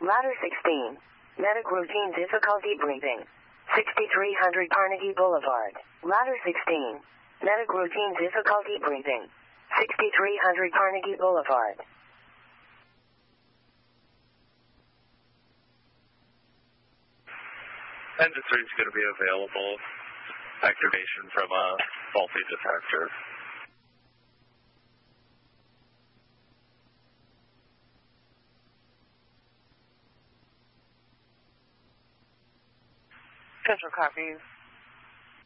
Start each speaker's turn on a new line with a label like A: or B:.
A: Ladder 16. Medic routine difficulty breathing. 6300 Carnegie Boulevard. Ladder 16. Medic routine difficulty breathing. 6300 Carnegie Boulevard.
B: Engine 3 is going to be available. Activation from a faulty detector.
C: Central copies.